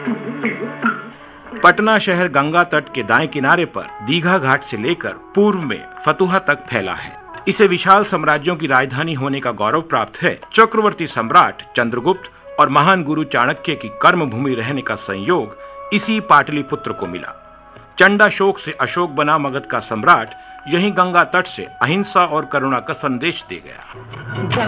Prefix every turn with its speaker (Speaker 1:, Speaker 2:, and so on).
Speaker 1: पटना शहर गंगा तट के दाएं किनारे पर दीघा घाट से लेकर पूर्व में फतुहा तक फैला है। इसे विशाल साम्राज्यों की राजधानी होने का गौरव प्राप्त है। चक्रवर्ती सम्राट चंद्रगुप्त और महान गुरु चाणक्य की कर्म भूमि रहने का संयोग इसी पाटलिपुत्र को मिला। चंडाशोक से अशोक बना मगध का सम्राट यहीं गंगा तट से अहिंसा और करुणा का संदेश दे गया।